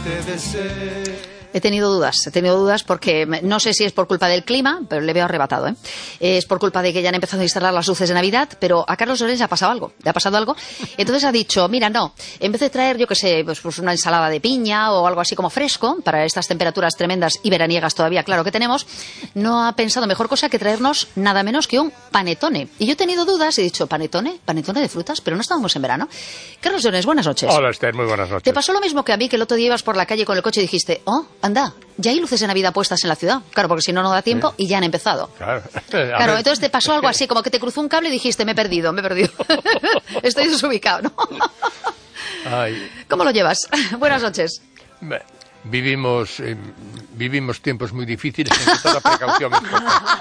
te desee. He tenido dudas porque no sé si es por culpa del clima, pero le veo arrebatado, ¿eh? Es por culpa de que ya han empezado a instalar las luces de Navidad, pero a Carlos Llorens le ha pasado algo. Entonces ha dicho, mira, no, en vez de traer, yo qué sé, pues una ensalada de piña o algo así como fresco, para estas temperaturas tremendas y veraniegas todavía, claro que tenemos, no ha pensado mejor cosa que traernos nada menos que un panetone. Y yo he tenido dudas y he dicho, ¿panetone de frutas? Pero no estábamos en verano. Carlos Llorens, buenas noches. Hola, Esther, muy buenas noches. ¿Te pasó lo mismo que a mí, que el otro día ibas por la calle con el coche y dijiste, anda, ya hay luces de Navidad puestas en la ciudad? Claro, porque si no, no da tiempo y ya han empezado. Claro, entonces te pasó algo así, como que te cruzó un cable y dijiste, me he perdido. Estoy desubicado, ¿no? Ay. ¿Cómo lo llevas? Buenas noches. Vivimos tiempos muy difíciles en que toda precaución es poca.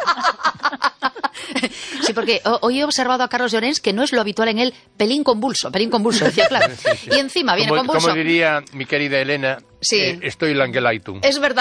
Sí, porque hoy he observado a Carlos Llorens que no es lo habitual en él, pelín convulso, decía, claro. Sí. Y encima viene convulso. Como diría mi querida Elena, sí. Estoy Langelaitum. Es verdad.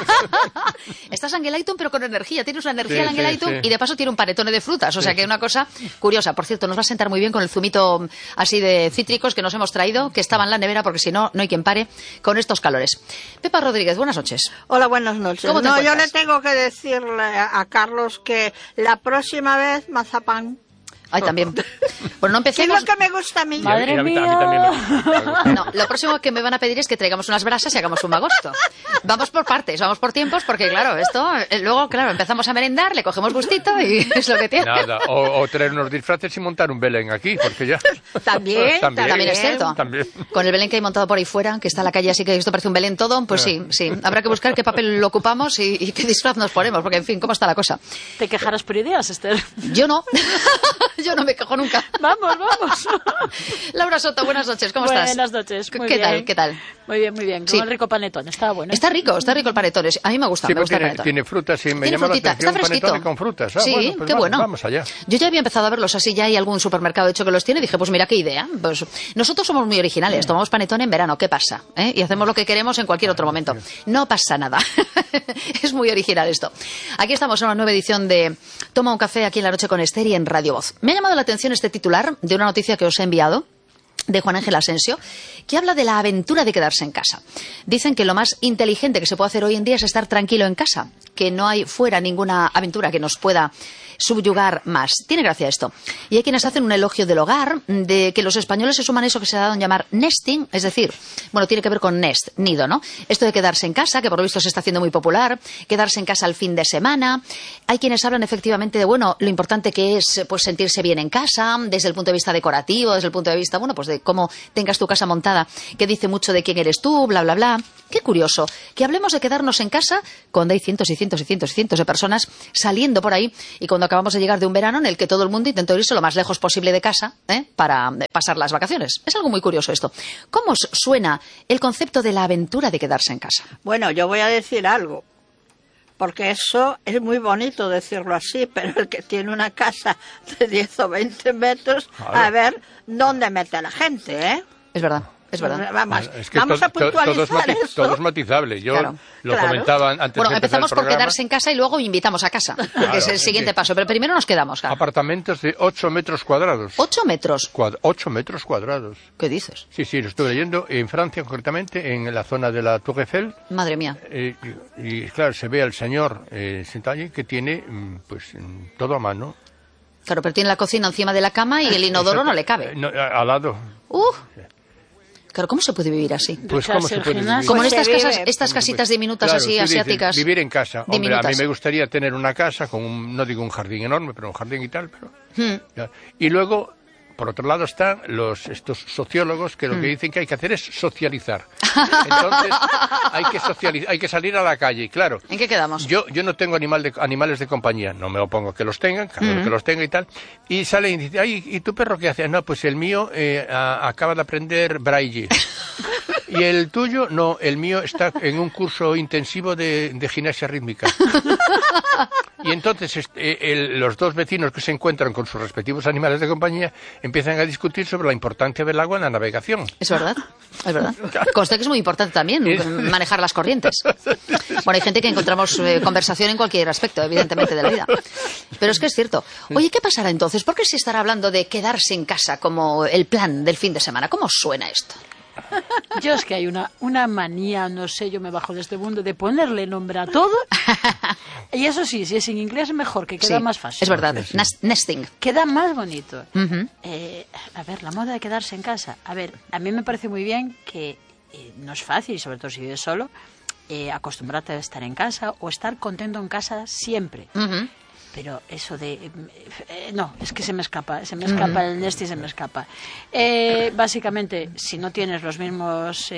Estás Langelaitum, pero con energía. Tienes una energía Langelaitum y de paso tiene un panetone de frutas. O sea que una cosa curiosa. Por cierto, nos va a sentar muy bien con el zumito así de cítricos que nos hemos traído, que estaba en la nevera, porque si no, no hay quien pare con estos calores. Pepa Rodríguez, buenas noches. Hola, buenas noches. ¿Cómo te encuentras? Yo le tengo que decirle a Carlos que la próxima vez mazapán. Ay, también. Bueno, no empecemos. ¿Qué es lo que me gusta a mí? Madre mía. A mí también me gusta. No, lo próximo que me van a pedir es que traigamos unas brasas y hagamos un magosto. Vamos por partes, vamos por tiempos, porque claro, esto, luego, claro, empezamos a merendar, le cogemos gustito y es lo que tiene. Nada, o traer unos disfraces y montar un Belén aquí, porque ya... También es cierto. También. Con el Belén que hay montado por ahí fuera, que está en la calle, así que esto parece un Belén todo, pues sí. Habrá que buscar qué papel lo ocupamos y qué disfraz nos ponemos, porque en fin, ¿cómo está la cosa? ¿Te quejarás por ideas, Esther? Yo no. Yo no me quejo nunca. Vamos. Laura Soto, buenas noches, ¿cómo estás? Buenas noches, muy ¿Qué bien. tal? Muy bien, Sí. con un rico panetón, está bueno. Está rico el panetone, a mí me gusta, Sí, me gusta el tiene, panetone. tiene frutas y me Tiene llama frutita, la atención está un fresquito. panetone con frutas. Sí, Bueno, pues qué bueno. Vamos allá. Yo ya había empezado a verlos así, ya hay algún supermercado de hecho que los tiene, y dije, pues mira qué idea. Pues nosotros somos muy originales, tomamos panetone en verano, ¿qué pasa? Y hacemos lo que queremos en cualquier otro momento. No pasa nada. Es muy original esto. Aquí estamos en una nueva edición de Toma un café aquí en La Noche con Esther y en Radio Voz. Me ha llamado la atención este titular de una noticia que os he enviado, de Juan Ángel Asensio, que habla de la aventura de quedarse en casa. Dicen que lo más inteligente que se puede hacer hoy en día es estar tranquilo en casa, que no hay fuera ninguna aventura que nos pueda subyugar más. Tiene gracia esto. Y hay quienes hacen un elogio del hogar, de que los españoles se suman a eso que se ha dado en llamar nesting, es decir, bueno, tiene que ver con nest, nido, ¿no? Esto de quedarse en casa, que por lo visto se está haciendo muy popular, quedarse en casa al fin de semana. Hay quienes hablan efectivamente de, bueno, lo importante que es pues sentirse bien en casa, desde el punto de vista decorativo, desde el punto de vista, bueno, pues de cómo tengas tu casa montada, que dice mucho de quién eres tú, bla, bla, bla. Qué curioso que hablemos de quedarnos en casa cuando hay cientos y cientos y cientos y cientos de personas saliendo por ahí, y cuando acabamos de llegar de un verano en el que todo el mundo intentó irse lo más lejos posible de casa para pasar las vacaciones. Es algo muy curioso esto. ¿Cómo os suena el concepto de la aventura de quedarse en casa? Bueno, yo voy a decir algo, porque eso es muy bonito decirlo así, pero el que tiene una casa de 10 o 20 metros, a ver dónde mete a la gente, ¿eh? Es verdad. Es verdad. Vamos a puntualizar eso. Todo es matizable. Yo lo comentaba antes. Bueno, de empezamos el por programa. quedarse en casa y luego invitamos a casa, que es el siguiente paso. Pero primero nos quedamos. Claro. Apartamentos de 8 metros cuadrados. 8 metros. 8 metros cuadrados. ¿Qué dices? Sí, lo estuve leyendo en Francia, concretamente, en la zona de la Tour Eiffel. Madre mía. Y claro, se ve al señor sentado allí que tiene todo a mano. Claro, pero tiene la cocina encima de la cama y el inodoro no le cabe. Al lado. Claro, ¿cómo se puede vivir así? Pues ¿cómo se puede vivir? Como en estas casitas diminutas claro, así asiáticas. Dices, vivir en casa. Diminutas. Hombre, a mí me gustaría tener una casa con no digo un jardín enorme, pero un jardín y tal. Pero, y luego, por otro lado, están estos sociólogos que lo que dicen que hay que hacer es socializar. Entonces, hay que salir a la calle, claro. ¿En qué quedamos? Yo no tengo animales de compañía, no me opongo a que los tengan, cada uno que los tenga y tal. Y sale y dice, ay, ¿y tu perro qué hace? No, pues el mío acaba de aprender braille. Y el tuyo, no, el mío está en un curso intensivo de gimnasia rítmica. Y entonces los dos vecinos que se encuentran con sus respectivos animales de compañía empiezan a discutir sobre la importancia del agua en la navegación. Es verdad. Consta que es muy importante también manejar las corrientes. Bueno, hay gente que encontramos conversación en cualquier aspecto, evidentemente, de la vida. Pero es que es cierto. Oye, ¿qué pasará entonces? ¿Por qué se estará hablando de quedarse en casa como el plan del fin de semana? ¿Cómo suena esto? Yo es que hay una manía, no sé, yo me bajo de este mundo, de ponerle nombre a todo. Y eso sí, si es en inglés mejor, que queda más fácil. Es verdad, nesting. Queda más bonito. A ver, la moda de quedarse en casa. A ver, a mí me parece muy bien que no es fácil, sobre todo si vives solo, acostumbrarte a estar en casa o estar contento en casa siempre. Pero eso de... no, es que se me escapa el Nesti, se me escapa. Básicamente, si no tienes los mismos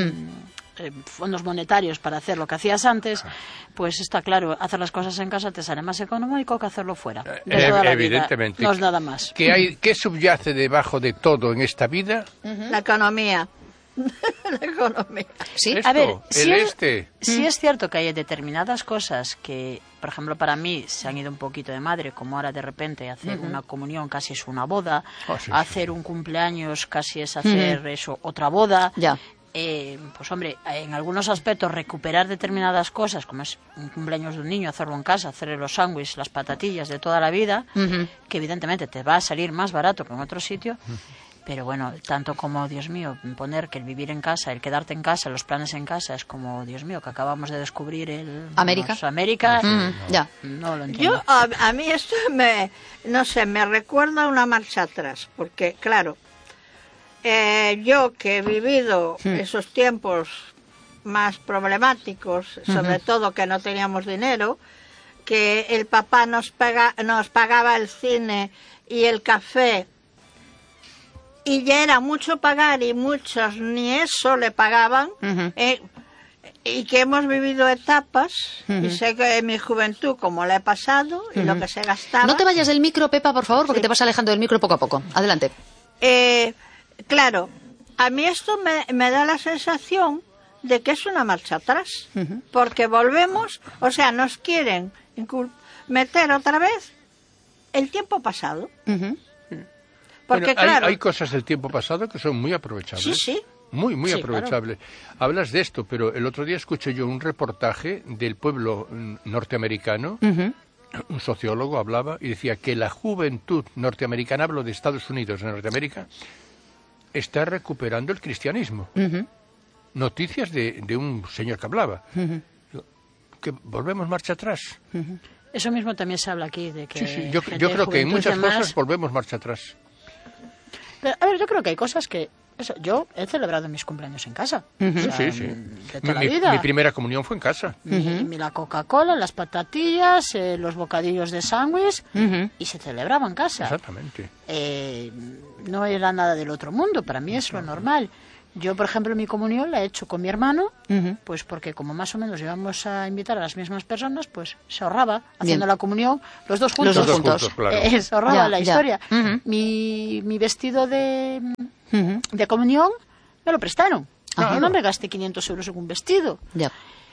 fondos monetarios para hacer lo que hacías antes, pues está claro, hacer las cosas en casa te sale más económico que hacerlo fuera. De toda la evidentemente. Vida. No es nada más. ¿Qué subyace debajo de todo en esta vida? La economía. La economía. Sí, Esto, a ver, si es cierto que hay determinadas cosas que, por ejemplo, para mí se han ido un poquito de madre, como ahora de repente hacer una comunión casi es una boda, hacer un cumpleaños casi es hacer eso, otra boda. Ya. Pues hombre, en algunos aspectos recuperar determinadas cosas, como es un cumpleaños de un niño, hacerlo en casa, hacerle los sándwiches, las patatillas de toda la vida, que evidentemente te va a salir más barato que en otro sitio. Pero bueno, tanto como, Dios mío, poner que el vivir en casa, el quedarte en casa, los planes en casa, es como, Dios mío, que acabamos de descubrir el... América. Ya. No lo entiendo. A mí esto me recuerda a una marcha atrás, porque, claro, yo que he vivido esos tiempos más problemáticos, sobre todo que no teníamos dinero, que el papá nos pagaba el cine y el café, y ya era mucho pagar y muchos ni eso le pagaban, y que hemos vivido etapas, y sé que en mi juventud como la he pasado, y lo que se gastaba... No te vayas del micro, Pepa, por favor, porque te vas alejando del micro poco a poco. Adelante. Claro, a mí esto me da la sensación de que es una marcha atrás, porque volvemos, o sea, nos quieren meter otra vez el tiempo pasado. Porque, bueno, claro, hay cosas del tiempo pasado que son muy aprovechables. Sí. Muy aprovechables. Claro. Hablas de esto, pero el otro día escuché yo un reportaje del pueblo norteamericano. Un sociólogo hablaba y decía que la juventud norteamericana, hablo de Estados Unidos, de Norteamérica, está recuperando el cristianismo. Noticias de un señor que hablaba. Que volvemos marcha atrás. Eso mismo también se habla aquí, de que... Sí, yo creo que en muchas cosas volvemos marcha atrás. Pero, a ver, yo creo que hay cosas que... yo he celebrado mis cumpleaños en casa. Sí. De toda la vida. Mi primera comunión fue en casa. La Coca-Cola, las patatillas, los bocadillos de sándwich, y se celebraba en casa. Exactamente. No era nada del otro mundo, para mí es lo normal. Yo, por ejemplo, mi comunión la he hecho con mi hermano, pues porque como más o menos íbamos a invitar a las mismas personas, pues se ahorraba haciendo la comunión los dos juntos. Los dos juntos, claro. Se ahorraba la historia. Mi vestido de comunión me lo prestaron. Yo no me gasté 500 euros en un vestido. Ya.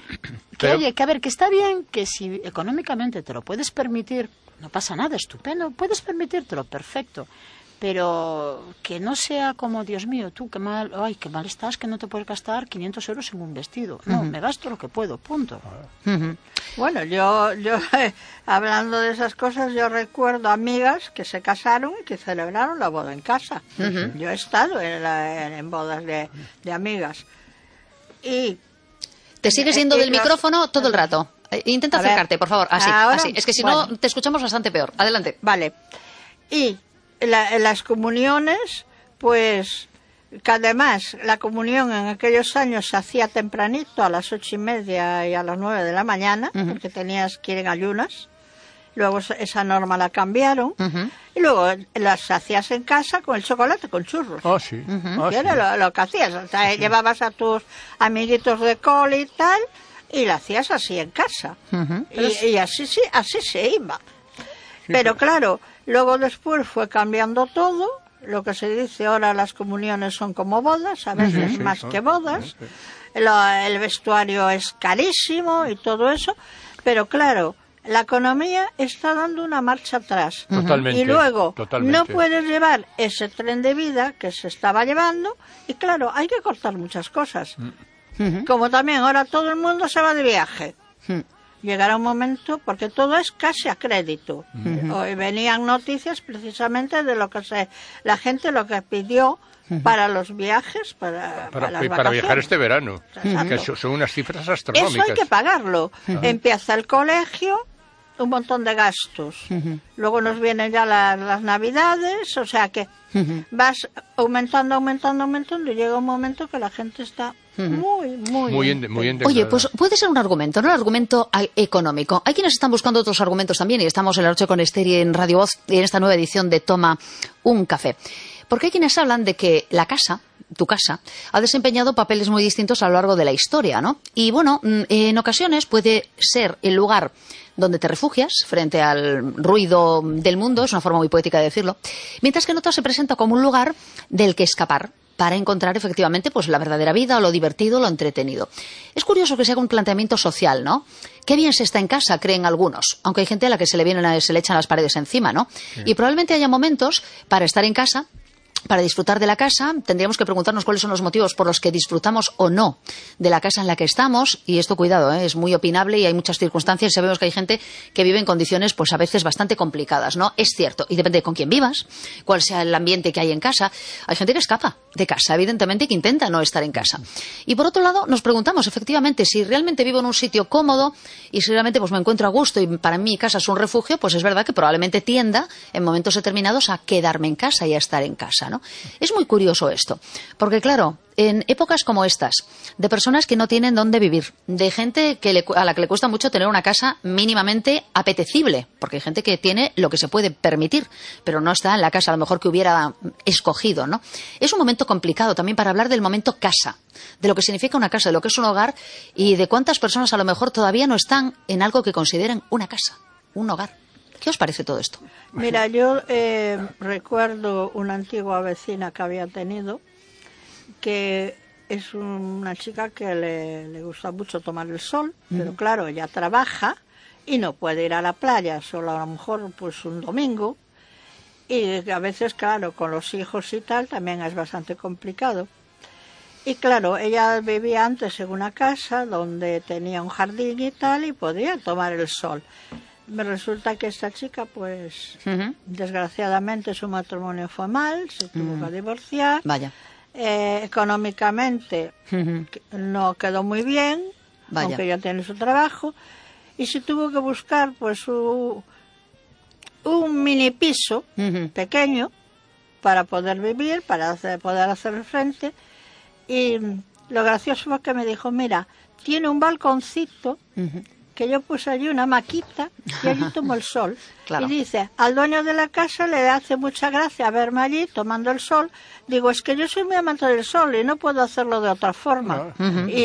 Oye, que a ver, que está bien que si económicamente te lo puedes permitir, no pasa nada, estupendo, puedes permitírtelo, perfecto. Pero que no sea como, Dios mío, tú, qué mal estás, que no te puedes gastar 500 euros en un vestido. No, me gasto lo que puedo, punto. Bueno, yo hablando de esas cosas, yo recuerdo amigas que se casaron y que celebraron la boda en casa. Yo he estado en bodas de amigas. Y te sigues yendo del micrófono todo el rato. Intenta acercarte, por favor. Así. Es que si no, te escuchamos bastante peor. Adelante. Vale. Y las comuniones, pues, que además la comunión en aquellos años se hacía tempranito, a las 8:30 y a las 9 de la mañana, porque tenías que ir en ayunas. Luego esa norma la cambiaron. Y luego las hacías en casa con el chocolate, con churros. Sí. Era lo que hacías. O sea, llevabas a tus amiguitos de cole y tal, y lo hacías así en casa. Y así se iba. Pero claro, luego después fue cambiando todo. Lo que se dice ahora, las comuniones son como bodas, a veces más que bodas. El vestuario es carísimo y todo eso. Pero claro, la economía está dando una marcha atrás. Totalmente. Y luego no puedes llevar ese tren de vida que se estaba llevando. Y claro, hay que cortar muchas cosas. Como también ahora todo el mundo se va de viaje. Llegará un momento, porque todo es casi a crédito. Hoy venían noticias precisamente de lo que la gente lo que pidió para los viajes, para las vacaciones. Para viajar este verano, que son unas cifras astronómicas. Eso hay que pagarlo. Empieza el colegio, un montón de gastos. Luego nos vienen ya las navidades, o sea que vas aumentando y llega un momento que la gente está muy endeudada. Oye, pues puede ser un argumento, ¿no? El argumento económico. Hay quienes están buscando otros argumentos también, y estamos en la noche con Esther y en Radio Voz y en esta nueva edición de Toma un Café. Porque hay quienes hablan de que la casa, tu casa, ha desempeñado papeles muy distintos a lo largo de la historia, ¿no? Y bueno, en ocasiones puede ser el lugar donde te refugias frente al ruido del mundo, es una forma muy poética de decirlo, mientras que en otras se presenta como un lugar del que escapar para encontrar efectivamente pues la verdadera vida, o lo divertido, lo entretenido. Es curioso que se haga un planteamiento social, ¿no? Qué bien se está en casa, creen algunos, aunque hay gente a la que se le echan las paredes encima, ¿no? Sí. Y probablemente haya momentos para estar en casa, para disfrutar de la casa. Tendríamos que preguntarnos cuáles son los motivos por los que disfrutamos o no de la casa en la que estamos, y esto, cuidado, es muy opinable y hay muchas circunstancias, y sabemos que hay gente que vive en condiciones pues a veces bastante complicadas, ¿no? Es cierto, y depende de con quién vivas, cuál sea el ambiente que hay en casa. Hay gente que escapa de casa, evidentemente, que intenta no estar en casa. Y por otro lado, nos preguntamos efectivamente si realmente vivo en un sitio cómodo y si realmente pues me encuentro a gusto y para mí casa es un refugio. Pues es verdad que probablemente tienda en momentos determinados a quedarme en casa y a estar en casa, ¿no? Es muy curioso esto, porque claro, en épocas como estas, de personas que no tienen dónde vivir, de gente a la que le cuesta mucho tener una casa mínimamente apetecible, porque hay gente que tiene lo que se puede permitir, pero no está en la casa a lo mejor que hubiera escogido, ¿no? Es un momento complicado también para hablar del momento casa, de lo que significa una casa, de lo que es un hogar, y de cuántas personas a lo mejor todavía no están en algo que consideren una casa, un hogar. ¿Qué os parece todo esto? Mira, yo recuerdo una antigua vecina que había tenido, que es una chica que le gusta mucho tomar el sol, pero claro, ella trabaja y no puede ir a la playa, solo a lo mejor pues un domingo, y a veces, claro, con los hijos y tal, también es bastante complicado. Y claro, ella vivía antes en una casa donde tenía un jardín y tal, y podía tomar el sol. Me resulta que esta chica, pues, desgraciadamente su matrimonio fue mal, se tuvo que divorciar. Vaya. Económicamente no quedó muy bien, aunque ya tiene su trabajo, y se tuvo que buscar, pues, un mini piso pequeño para poder vivir, para poder hacer frente. Y lo gracioso fue que me dijo, mira, tiene un balconcito que yo puse allí una maquita y allí tomo el sol. Claro. Y dice, al dueño de la casa le hace mucha gracia verme allí tomando el sol. Digo, es que yo soy muy amante del sol y no puedo hacerlo de otra forma.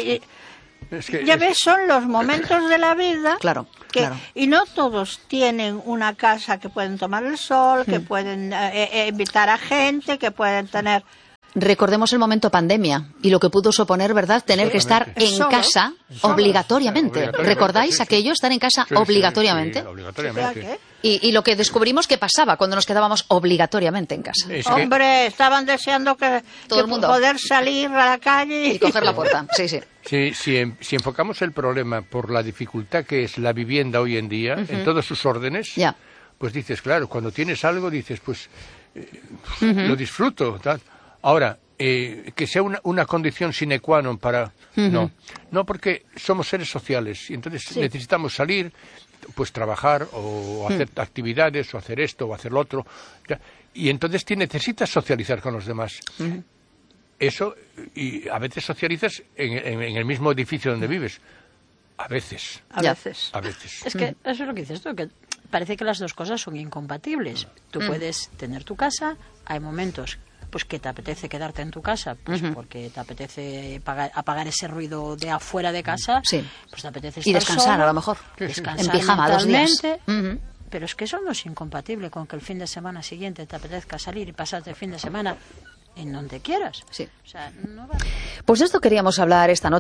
Ves, son los momentos de la vida. Claro. Y no todos tienen una casa que pueden tomar el sol, que pueden invitar a gente, que pueden tener... Recordemos el momento pandemia y lo que pudo suponer, ¿verdad?, tener que estar en casa obligatoriamente. ¿Recordáis aquello? Estar en casa obligatoriamente. Sí, obligatoriamente. Y lo que descubrimos que pasaba cuando nos quedábamos obligatoriamente en casa. Hombre, estaban deseando que todo el mundo poder salir a la calle y coger la puerta. Sí. Si enfocamos el problema por la dificultad que es la vivienda hoy en día, en todos sus órdenes, pues dices, claro, cuando tienes algo dices, pues lo disfruto, tal. Ahora, que sea una condición sine qua non para... No, porque somos seres sociales y entonces necesitamos salir, pues trabajar o hacer actividades o hacer esto o hacer lo otro. Y entonces necesitas socializar con los demás. Eso, y a veces socializas en el mismo edificio donde vives. A veces. A veces. Es que eso es lo que dices tú, que parece que las dos cosas son incompatibles. Tú puedes tener tu casa, hay momentos pues que te apetece quedarte en tu casa, pues porque te apetece apagar ese ruido de afuera de casa, pues te apetece estar y descansar solo, a lo mejor, descansar en pijama 2 días. Pero es que eso no es incompatible con que el fin de semana siguiente te apetezca salir y pasarte el fin de semana en donde quieras. Sí. O sea, no va. Pues de esto queríamos hablar esta noche.